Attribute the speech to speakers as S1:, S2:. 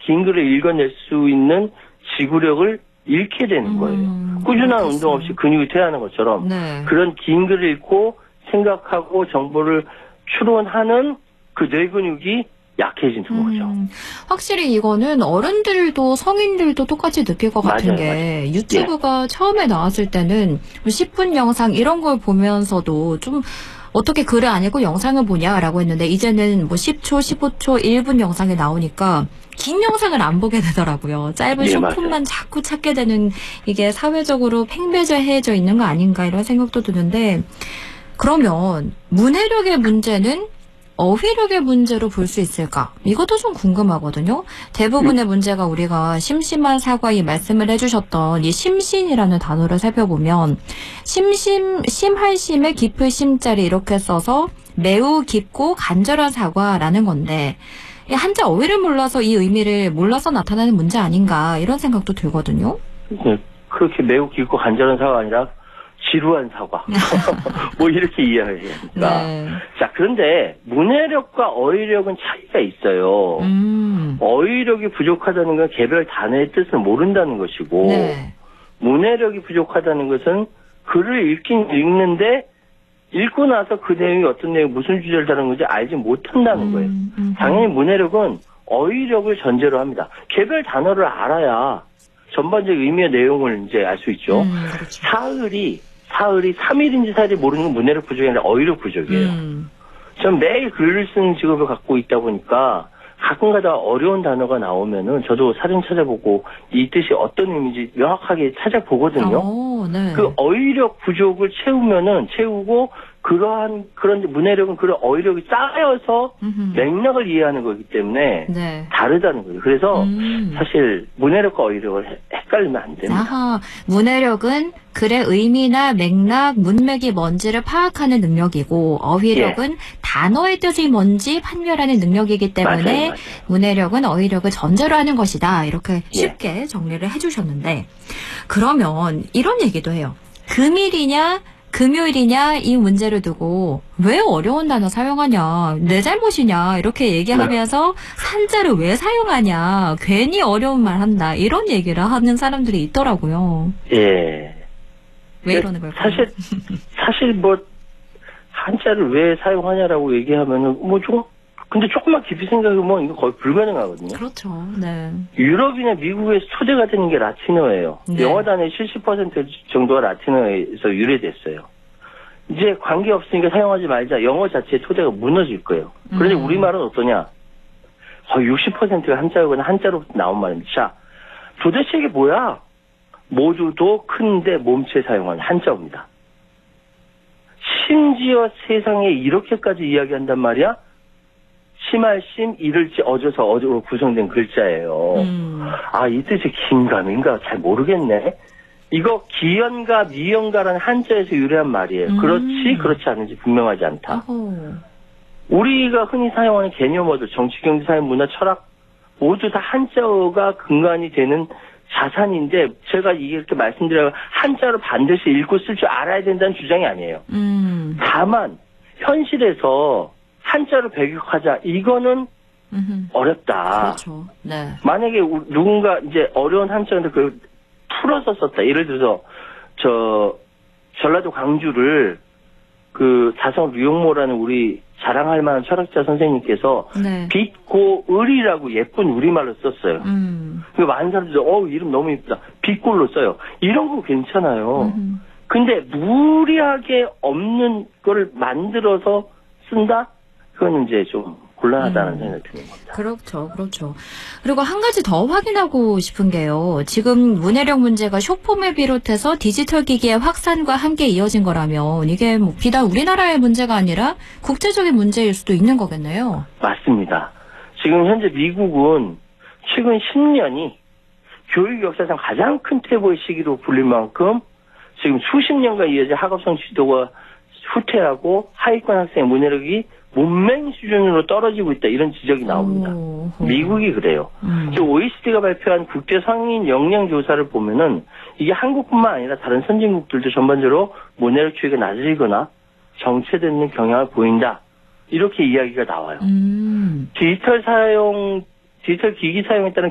S1: 긴 글을 읽어낼 수 있는 지구력을 잃게 되는 거예요. 꾸준한
S2: 그렇겠어요.
S1: 운동 없이 근육이 퇴화하는 것처럼
S2: 네.
S1: 그런 긴 글을 읽고 생각하고 정보를 추론하는 그 뇌 근육이 약해지는 거죠.
S2: 확실히 이거는 어른들도 성인들도 똑같이 느낄 것 같은
S1: 맞아요,
S2: 게
S1: 맞아요.
S2: 유튜브가 처음에 나왔을 때는 10분 영상 이런 걸 보면서도 좀 어떻게 글을 안 읽고 영상을 보냐라고 했는데 이제는 뭐 10초, 15초, 1분 영상이 나오니까 긴 영상을 안 보게 되더라고요. 짧은 쇼폼만 자꾸 찾게 되는 이게 사회적으로 팽배해져 있는 거 아닌가 이런 생각도 드는데 그러면 문해력의 문제는 어휘력의 문제로 볼 수 있을까? 이것도 좀 궁금하거든요. 대부분의 문제가 우리가 심심한 사과 이 말씀을 해주셨던 이 심신이라는 단어를 살펴보면 심할 심에 깊을 심자를 이렇게 써서 매우 깊고 간절한 사과라는 건데 이 한자 어휘를 몰라서 이 의미를 몰라서 나타나는 문제 아닌가 이런 생각도 들거든요.
S1: 네, 그렇게 매우 깊고 간절한 사과가 아니라 지루한 사과. 뭐 이렇게 이해해야 되니까.
S2: 네.
S1: 자, 그런데 문해력과 어휘력은 차이가 있어요. 어휘력이 부족하다는 건 개별 단어의 뜻을 모른다는 것이고
S2: 네.
S1: 문해력이 부족하다는 것은 글을 읽긴 읽는데 읽고 나서 그 내용이 어떤 내용, 무슨 주제를 다루는 건지 알지 못한다는 거예요. 당연히 문해력은 어휘력을 전제로 합니다. 개별 단어를 알아야 전반적 의미의 내용을 이제 알 수 있죠.
S2: 그렇죠.
S1: 사흘이 3일인지 4일이 모르는 건 문해력 부족이 아니라 어휘력 부족이에요. 전 매일 글을 쓰는 직업을 갖고 있다 보니까 가끔가다 어려운 단어가 나오면은 저도 사진 찾아보고 이 뜻이 어떤 의미인지 명확하게 찾아보거든요.
S2: 네.
S1: 그 어휘력 부족을 채우고 그런 문해력은 그런 어휘력이 쌓여서 맥락을 이해하는 거기 때문에
S2: 네.
S1: 다르다는 거예요. 그래서 사실 문해력과 어휘력을 헷갈리면 안 됩니다.
S2: 아하, 문해력은 글의 의미나 맥락, 문맥이 뭔지를 파악하는 능력이고 어휘력은 단어의 뜻이 뭔지 판별하는 능력이기 때문에
S1: 맞아요.
S2: 문해력은 어휘력을 전제로 하는 것이다. 이렇게 쉽게 정리를 해주셨는데 그러면 이런 얘기도 해요. 금일이냐 금요일이냐 이 문제를 두고 왜 어려운 단어 사용하냐 내 잘못이냐 이렇게 얘기하면서 산자를 왜 사용하냐 괜히 어려운 말 한다 이런 얘기를 하는 사람들이 있더라고요.
S1: 예.
S2: 왜 이러는 걸까요?
S1: 사실 뭐 한자를 왜 사용하냐라고 얘기하면은 근데 조금만 깊이 생각해보면 이거 거의 불가능하거든요.
S2: 그렇죠. 네.
S1: 유럽이나 미국에서 초대가 되는 게 라틴어예요.
S2: 네.
S1: 영어 단어의 70% 정도가 라틴어에서 유래됐어요. 이제 관계없으니까 사용하지 말자. 영어 자체의 토대가 무너질 거예요. 그런데 우리말은 어떠냐? 거의 60%가 한자어거나 한자로 나온 말입니다. 자, 도대체 이게 뭐야? 모두도 큰데 몸체 사용한 한자어입니다. 심지어 세상에 이렇게까지 이야기한단 말이야? 심할 심, 이를지 어져서 어조로 구성된 글자예요. 이 뜻이 긴가민가 잘 모르겠네. 이거 기연가, 미연가라는 한자에서 유래한 말이에요. 그렇지 않은지 분명하지 않다. 우리가 흔히 사용하는 개념어들, 정치, 경제, 사회, 문화, 철학 모두 다 한자어가 근간이 되는 자산인데 제가 이렇게 말씀드려요. 한자로 반드시 읽고 쓸 줄 알아야 된다는 주장이 아니에요. 다만 현실에서 한자로 배격하자 이거는 어렵다.
S2: 그렇죠. 네.
S1: 만약에 누군가 이제 어려운 한자인데 그걸 풀어서 썼다. 예를 들어서 전라도 광주를 그 자성 류용모라는 우리 자랑할 만한 철학자 선생님께서 빛고 을이라고 예쁜 우리말로 썼어요. 그 많은 사람들이 이름 너무 예쁘다. 빛골로 써요. 이런 거 괜찮아요. 근데 무리하게 없는 걸 만들어서 쓴다? 그건 이제 좀 곤란하다는 생각이 드는 겁니다.
S2: 그렇죠. 그리고 한 가지 더 확인하고 싶은 게요. 지금 문해력 문제가 쇼폼을 비롯해서 디지털 기기의 확산과 함께 이어진 거라면 이게 뭐 비단 우리나라의 문제가 아니라 국제적인 문제일 수도 있는 거겠네요.
S1: 맞습니다. 지금 현재 미국은 최근 10년이 교육 역사상 가장 큰 퇴보의 시기로 불릴 만큼 지금 수십 년간 이어진 학업성 지도가 후퇴하고 하위권 학생의 문해력이 문맹 수준으로 떨어지고 있다. 이런 지적이 나옵니다. 미국이 그래요. OECD가 발표한 국제 성인 역량 조사를 보면은 이게 한국뿐만 아니라 다른 선진국들도 전반적으로 문해력 추이가 낮아지거나 정체되는 경향을 보인다. 이렇게 이야기가 나와요. 디지털 기기 사용에 따른